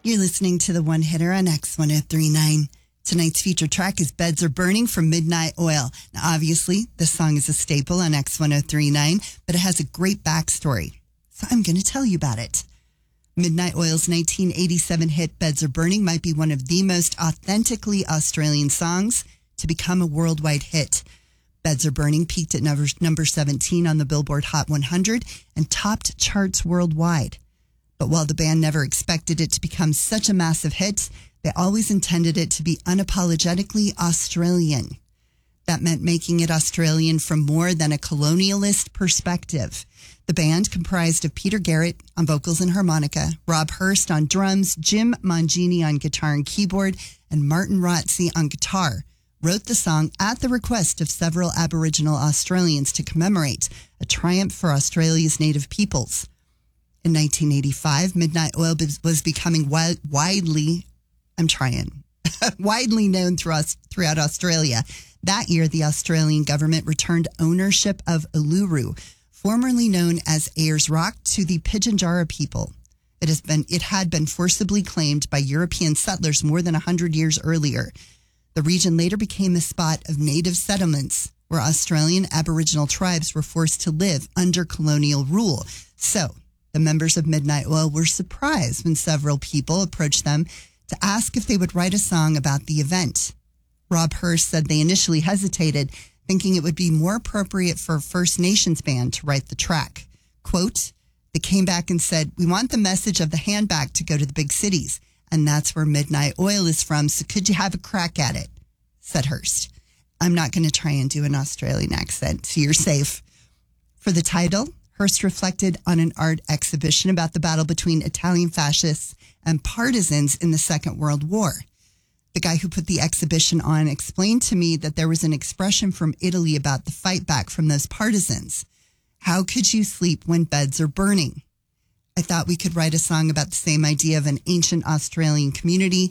You're listening to the One Hitter on X1039. Tonight's featured track is Beds Are Burning from Midnight Oil. Now, obviously, this song is a staple on X1039, but it has a great backstory. So I'm going to tell you about it. Midnight Oil's 1987 hit Beds Are Burning might be one of the most authentically Australian songs to become a worldwide hit. Beds Are Burning peaked at number 17 on the Billboard Hot 100 and topped charts worldwide. But while the band never expected it to become such a massive hit, they always intended it to be unapologetically Australian. That meant making it Australian from more than a colonialist perspective. The band, comprised of Peter Garrett on vocals and harmonica, Rob Hurst on drums, Jim Mangini on guitar and keyboard, and Martin Rotzi on guitar, wrote the song at the request of several Aboriginal Australians to commemorate a triumph for Australia's native peoples. In 1985, Midnight Oil was becoming widely known throughout Australia. That year, the Australian government returned ownership of Uluru, formerly known as Ayers Rock, to the Pitjantjatjara people. It had been forcibly claimed by European settlers more than 100 years earlier. The region later became a spot of native settlements where Australian Aboriginal tribes were forced to live under colonial rule. So, the members of Midnight Oil were surprised when several people approached them to ask if they would write a song about the event. Rob Hurst said they initially hesitated, thinking it would be more appropriate for a First Nations band to write the track. Quote, they came back and said, "We want the message of the handbag to go to the big cities, and that's where Midnight Oil is from, so could you have a crack at it?" said Hurst. I'm not going to try and do an Australian accent, so you're safe. For the title, Hurst reflected on an art exhibition about the battle between Italian fascists and partisans in the Second World War. The guy who put the exhibition on explained to me that there was an expression from Italy about the fight back from those partisans. How could you sleep when beds are burning? I thought we could write a song about the same idea of an ancient Australian community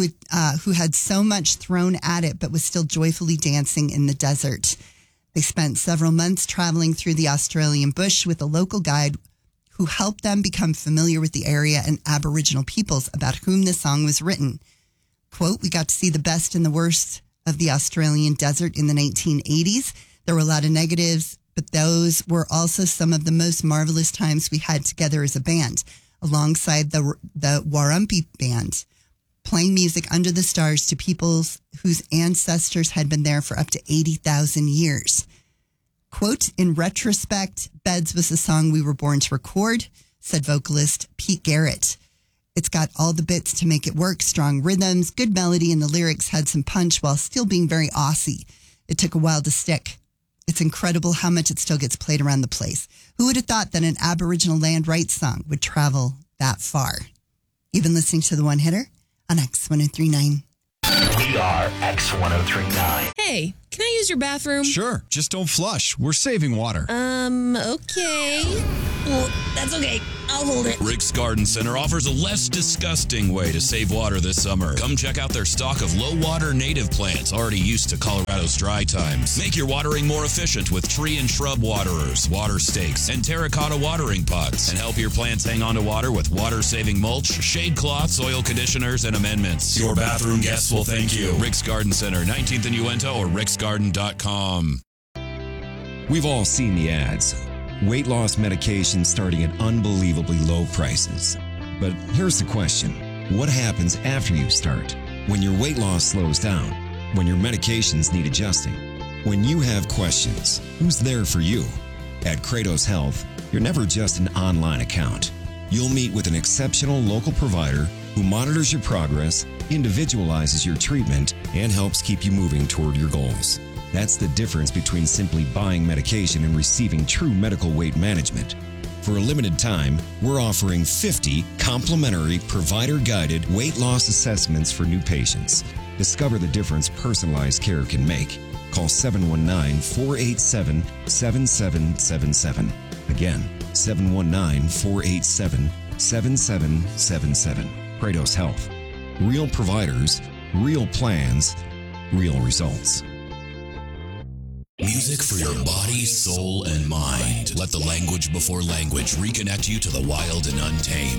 who had so much thrown at it but was still joyfully dancing in the desert. They spent several months traveling through the Australian bush with a local guide who helped them become familiar with the area and Aboriginal peoples about whom the song was written. Quote, we got to see the best and the worst of the Australian desert in the 1980s. There were a lot of negatives, but those were also some of the most marvelous times we had together as a band, alongside the Warumpi band, playing music under the stars to peoples whose ancestors had been there for up to 80,000 years. Quote, in retrospect, Beds was the song we were born to record, said vocalist Pete Garrett. It's got all the bits to make it work, strong rhythms, good melody, and the lyrics had some punch while still being very Aussie. It took a while to stick. It's incredible how much it still gets played around the place. Who would have thought that an Aboriginal land rights song would travel that far? You've been listening to The One Hitter on X1039. We are X1039. Hey, can I use your bathroom? Sure, just don't flush. We're saving water. Okay. Well, that's okay. I'll hold it. Rick's Garden Center offers a less disgusting way to save water this summer. Come check out their stock of low-water native plants already used to Colorado's dry times. Make your watering more efficient with tree and shrub waterers, water stakes, and terracotta watering pots. And help your plants hang on to water with water-saving mulch, shade cloths, oil conditioners, and amendments. Your bathroom guests will thank you. Rick's Garden Center, 19th and Uinta, or ricksgarden.com. We've all seen the ads. Weight loss medication starting at unbelievably low prices. But here's the question. What happens after you start? When your weight loss slows down? When your medications need adjusting? When you have questions, who's there for you? At Kratos Health, you're never just an online account. You'll meet with an exceptional local provider who monitors your progress, individualizes your treatment, and helps keep you moving toward your goals. That's the difference between simply buying medication and receiving true medical weight management. For a limited time, we're offering 50 complimentary provider-guided weight loss assessments for new patients. Discover the difference personalized care can make. Call 719-487-7777. Again, 719-487-7777. Kratos Health. Real providers, real plans, real results. Music for your body, soul, and mind. Let the language before language reconnect you to the wild and untamed. At the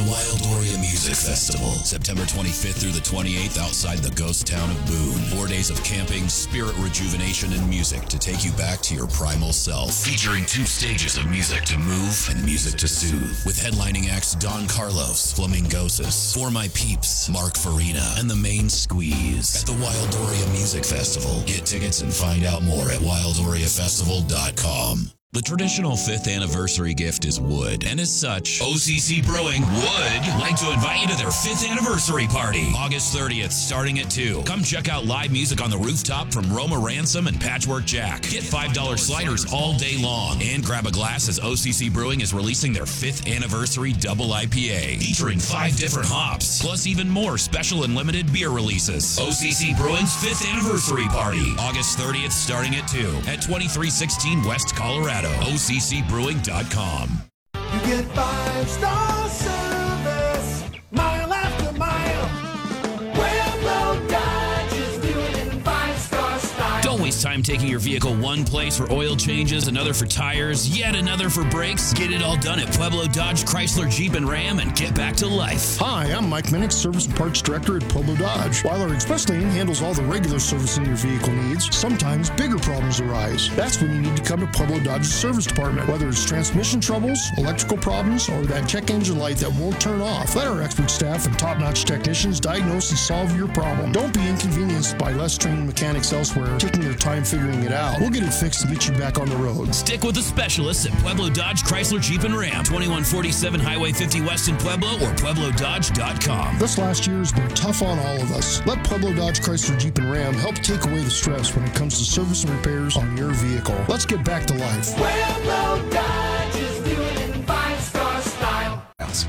Wildoria Music Festival, September 25th through the 28th outside the ghost town of Boone. 4 days of camping, spirit rejuvenation, and music to take you back to your primal self. Featuring 2 stages of music to move and music to soothe. With headlining acts Don Carlos, Flamingosis, For My Peeps, Mark Farina, and The Main Squeeze. At the Wildoria Music Festival. Get tickets and find out more at wildoriafestival.com. The traditional 5th anniversary gift is wood, and as such, OCC Brewing would like to invite you to their 5th anniversary party, August 30th, starting at 2. Come check out live music on the rooftop from Roma Ransom and Patchwork Jack. Get $5 sliders all day long, and grab a glass as OCC Brewing is releasing their 5th anniversary double IPA, featuring 5 different hops, plus even more special and limited beer releases. OCC Brewing's 5th anniversary party, August 30th, starting at 2 at 2316 West Colorado. OCCbrewing.com. You get 5-star service, mile after mile. Pueblo Dodge is doing it in 5-star style. Don't waste time taking your vehicle one place for oil changes, another for tires, yet another for brakes. Get it all done at Pueblo Dodge, Chrysler, Jeep, and Ram and get back to life. Hi, I'm Mike Minnick, Service and Parts Director at Pueblo Dodge. While our express lane handles all the regular servicing your vehicle needs, sometimes bigger problems arise. That's when you need to come to Pueblo Dodge's service department. Whether it's transmission troubles, electrical problems, or that check engine light that won't turn off, let our expert staff and top-notch technicians diagnose and solve your problem. Don't be inconvenienced by less trained mechanics elsewhere, taking your time figuring it out. We'll get it fixed and get you back on the road. Stick with the specialists at Pueblo Dodge, Chrysler, Jeep, and Ram. 2147 Highway 50 West in Pueblo or PuebloDodge.com. This last year has been tough on all of us. Let Pueblo Dodge, Chrysler, Jeep, and Ram help take away the stress when it comes to service and repairs on your vehicle. Let's get back to life. Pueblo Dodge is doing it in 5-star style.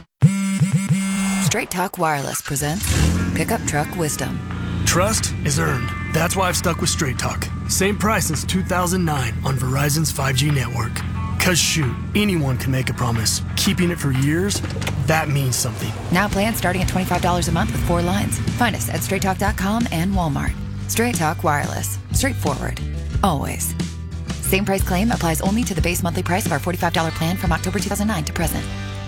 Straight Talk Wireless presents Pickup Truck Wisdom. Trust is earned. That's why I've stuck with Straight Talk. Same price since 2009 on Verizon's 5G network. Cause shoot, anyone can make a promise. Keeping it for years, that means something. Now plans starting at $25 a month with 4 lines. Find us at straighttalk.com and Walmart. Straight Talk Wireless. Straightforward. Always. Same price claim applies only to the base monthly price of our $45 plan from October 2009 to present.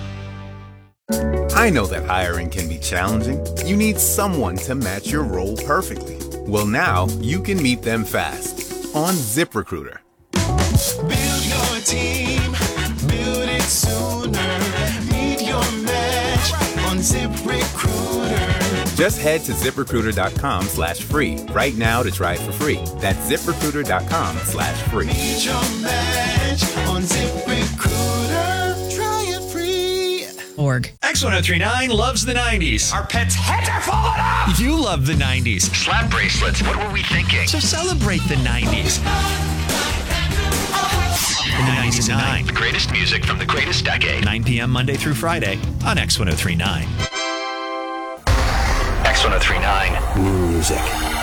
I know that hiring can be challenging. You need someone to match your role perfectly. Well, now you can meet them fast on ZipRecruiter. Build your team, build it sooner. Meet your match on ZipRecruiter. Just head to ZipRecruiter.com/free right now to try it for free. That's ZipRecruiter.com/free. Meet your match on ZipRecruiter. Try it free. X1039 loves the 90s. Our pets' heads are falling off! You love the 90s. Slap bracelets, what were we thinking? So celebrate the 90s. In the 99. The greatest music from the greatest decade. 9 p.m. Monday through Friday on X1039. X1039 Music.